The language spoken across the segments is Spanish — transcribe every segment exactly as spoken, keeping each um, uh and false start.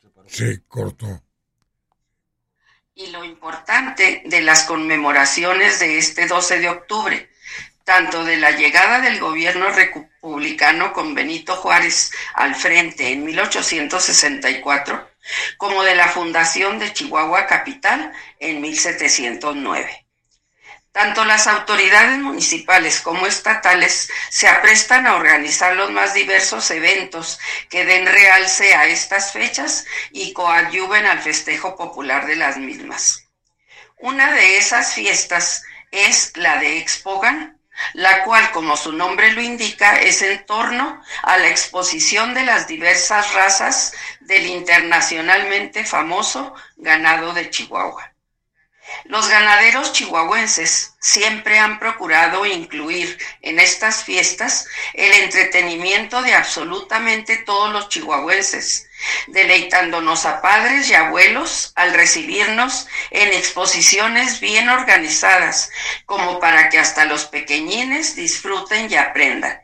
Se cortó. Y lo importante de las conmemoraciones de este doce de octubre, tanto de la llegada del gobierno republicano con Benito Juárez al frente en mil ochocientos sesenta y cuatro, como de la fundación de Chihuahua Capital en mil setecientos nueve. Tanto las autoridades municipales como estatales se aprestan a organizar los más diversos eventos que den realce a estas fechas y coadyuven al festejo popular de las mismas. Una de esas fiestas es la de Expogan, la cual, como su nombre lo indica, es en torno a la exposición de las diversas razas del internacionalmente famoso ganado de Chihuahua. Los ganaderos chihuahuenses siempre han procurado incluir en estas fiestas el entretenimiento de absolutamente todos los chihuahuenses, deleitándonos a padres y abuelos al recibirnos en exposiciones bien organizadas, como para que hasta los pequeñines disfruten y aprendan.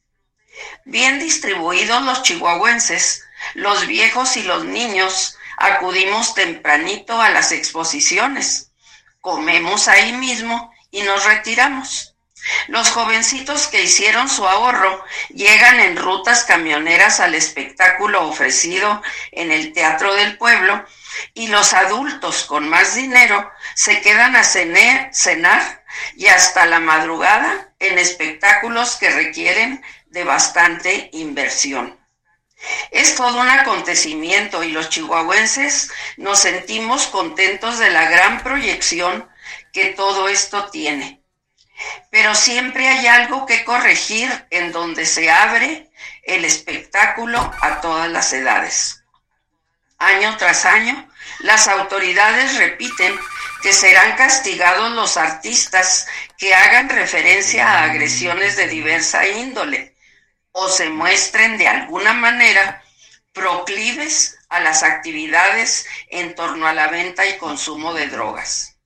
Bien distribuidos los chihuahuenses, los viejos y los niños acudimos tempranito a las exposiciones. Comemos ahí mismo y nos retiramos. Los jovencitos que hicieron su ahorro llegan en rutas camioneras al espectáculo ofrecido en el Teatro del Pueblo y los adultos con más dinero se quedan a cenar, cenar y hasta la madrugada en espectáculos que requieren de bastante inversión. Es todo un acontecimiento y los chihuahuenses nos sentimos contentos de la gran proyección que todo esto tiene. Pero siempre hay algo que corregir en donde se abre el espectáculo a todas las edades. Año tras año, las autoridades repiten que serán castigados los artistas que hagan referencia a agresiones de diversa índole o se muestren de alguna manera proclives a las actividades en torno a la venta y consumo de drogas.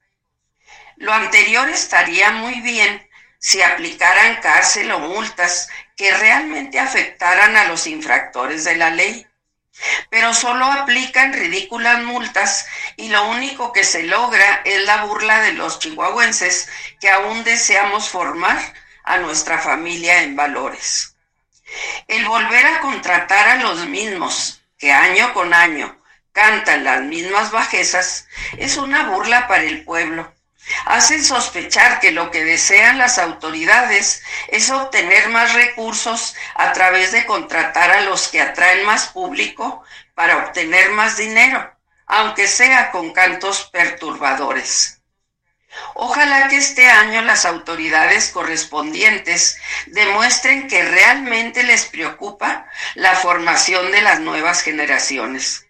Lo anterior estaría muy bien si aplicaran cárcel o multas que realmente afectaran a los infractores de la ley, pero solo aplican ridículas multas y lo único que se logra es la burla de los chihuahuenses que aún deseamos formar a nuestra familia en valores. El volver a contratar a los mismos que año con año cantan las mismas bajezas es una burla para el pueblo. Hacen sospechar que lo que desean las autoridades es obtener más recursos a través de contratar a los que atraen más público para obtener más dinero, aunque sea con cantos perturbadores. Ojalá que este año las autoridades correspondientes demuestren que realmente les preocupa la formación de las nuevas generaciones.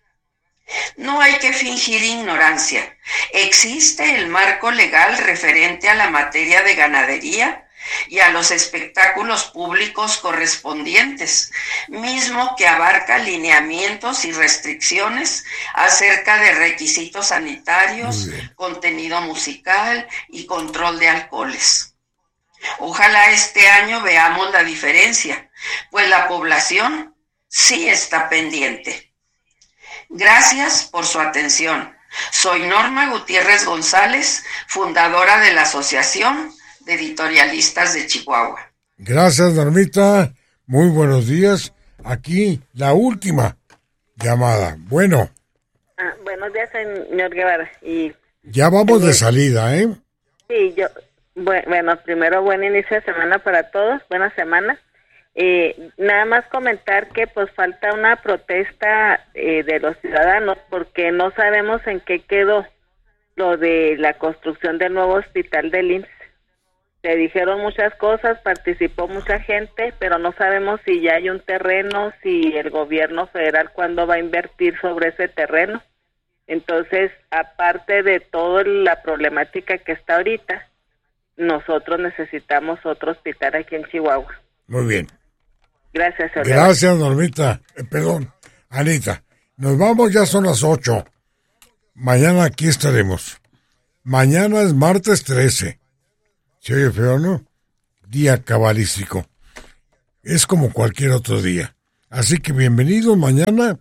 No hay que fingir ignorancia. Existe el marco legal referente a la materia de ganadería y a los espectáculos públicos correspondientes, mismo que abarca lineamientos y restricciones acerca de requisitos sanitarios, contenido musical y control de alcoholes. Ojalá este año veamos la diferencia, pues la población sí está pendiente. Gracias por su atención. Soy Norma Gutiérrez González, fundadora de la Asociación de Editorialistas de Chihuahua. Gracias, Normita. Muy buenos días. Aquí la última llamada. Bueno. Ah, buenos días, señor Guevara. Y ya vamos de salida, ¿eh? Sí, yo. Bueno, primero buen inicio de semana para todos. Buena semana. Eh, nada más comentar que pues falta una protesta eh, de los ciudadanos porque no sabemos en qué quedó lo de la construcción del nuevo hospital del I M S S. Se dijeron muchas cosas, participó mucha gente, pero no sabemos si ya hay un terreno, si el gobierno federal cuándo va a invertir sobre ese terreno. Entonces, aparte de toda la problemática que está ahorita, nosotros necesitamos otro hospital aquí en Chihuahua. Muy bien. Gracias, Olga. Gracias, Normita. Eh, perdón, Anita. Nos vamos, ya son las ocho. Mañana aquí estaremos. Mañana es martes trece. ¿Se oye feo, no? Día cabalístico. Es como cualquier otro día. Así que bienvenidos mañana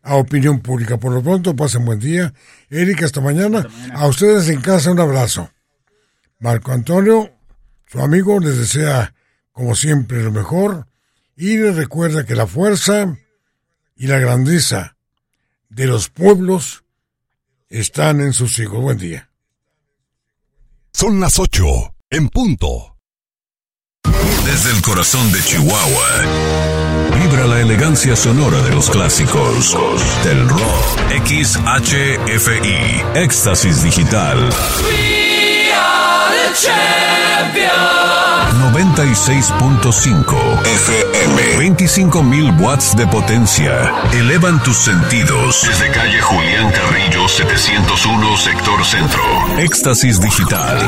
a opinión pública. Por lo pronto, pasen buen día. Erika, hasta mañana. Hasta mañana. A ustedes en casa, un abrazo. Marco Antonio, su amigo, les desea, como siempre, lo mejor. Y les recuerda que la fuerza y la grandeza de los pueblos están en sus hijos. Buen día. Son las ocho, en punto. Desde el corazón de Chihuahua, vibra la elegancia sonora de los clásicos del rock. X H F I, Éxtasis Digital. We are the champions. noventa y seis punto cinco F M. veinticinco mil watts de potencia. Elevan tus sentidos. Desde calle Julián Carrillo, setecientos uno, sector centro. Éxtasis Digital.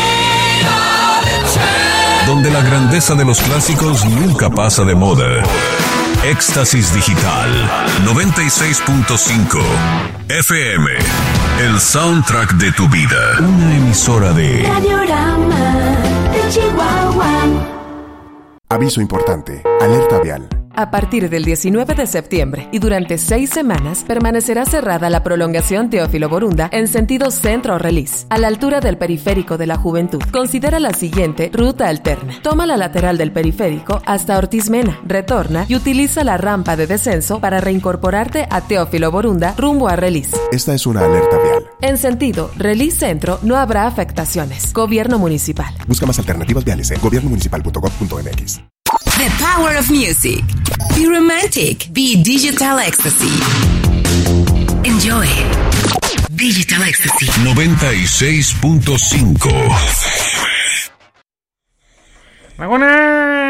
Donde la grandeza de los clásicos nunca pasa de moda. Éxtasis Digital. noventa y seis punto cinco F M. El soundtrack de tu vida. Una emisora de Radiorama de Chihuahua. Aviso importante. Alerta vial. A partir del diecinueve de septiembre y durante seis semanas permanecerá cerrada la prolongación Teófilo Borunda en sentido centro-Relis, a la altura del Periférico de la Juventud. Considera la siguiente ruta alterna. Toma la lateral del periférico hasta Ortiz Mena, retorna y utiliza la rampa de descenso para reincorporarte a Teófilo Borunda rumbo a Relis. Esta es una alerta vial. En sentido Relis Centro no habrá afectaciones. Gobierno Municipal. Busca más alternativas viales en gobierno municipal punto gov punto m x. The power of music. Be romantic. Be digital ecstasy. Enjoy. Digital ecstasy. noventa y seis punto cinco. ¡Dragones!